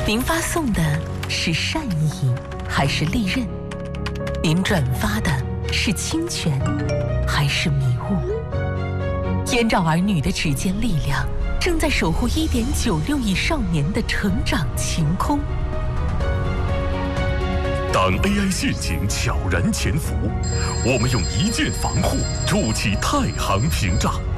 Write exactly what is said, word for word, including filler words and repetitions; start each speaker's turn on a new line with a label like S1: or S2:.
S1: 您发送的是善意还是利刃？您转发的是侵权还是迷雾？燕赵儿女的指尖力量正在守护一点九六亿少年的成长晴空。
S2: 当 A I 陷阱悄然潜伏，我们用一键防护筑起太行屏障。